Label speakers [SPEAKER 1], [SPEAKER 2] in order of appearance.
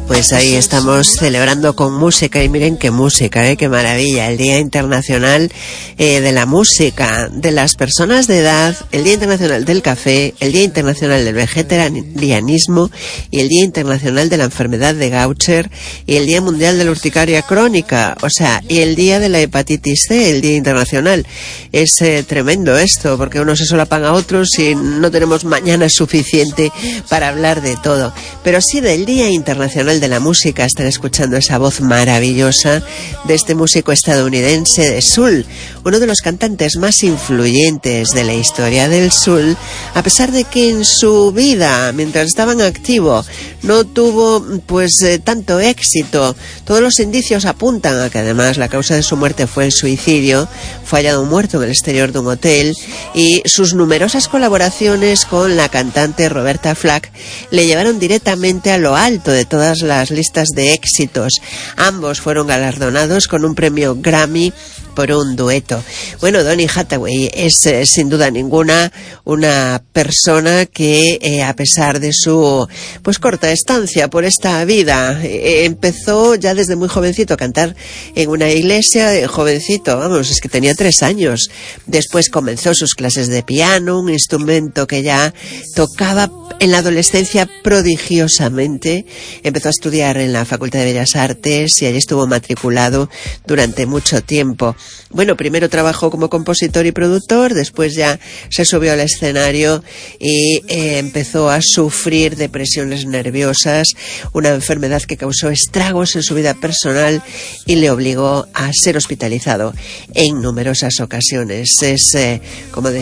[SPEAKER 1] Pues ahí estamos celebrando con música, y miren qué música, qué maravilla, el Día Internacional de la Música, de las personas de edad, el Día Internacional del Café, el Día Internacional del Vegetarianismo y el Día Internacional de la Enfermedad de Gaucher y el Día Mundial de la Urticaria Crónica, o sea, y el Día de la Hepatitis C, el Día Internacional. Es tremendo esto, porque uno se solapan a otros y no tenemos mañana suficiente para hablar de todo. Pero sí, del Día Internacional de la Música están escuchando esa voz maravillosa de este músico estadounidense de soul, uno de los cantantes más influyentes de la historia del soul, a pesar de que en su vida, mientras estaba en activo, no tuvo tanto éxito. Todos los indicios apuntan a que además la causa de su muerte fue el suicidio. Fue hallado muerto en el exterior de un hotel, y sus numerosas colaboraciones con la cantante Roberta Flack le llevaron directamente a lo alto de todas las listas de éxitos. Ambos fueron galardonados con un premio Grammy por un dueto. Bueno, Donny Hathaway es sin duda ninguna una persona que a pesar de su corta estancia por esta vida, empezó ya desde muy jovencito a cantar en una iglesia. Jovencito, vamos, es que tenía 3 años. Después comenzó sus clases de piano, un instrumento que ya tocaba en la adolescencia prodigiosamente. Empezó a estudiar en la Facultad de Bellas Artes y allí estuvo matriculado durante mucho tiempo. Bueno, primero trabajó como compositor y productor, después ya se subió al escenario y empezó a sufrir depresiones nerviosas, una enfermedad que causó estragos en su vida personal y le obligó a ser hospitalizado en numerosas ocasiones. Es, como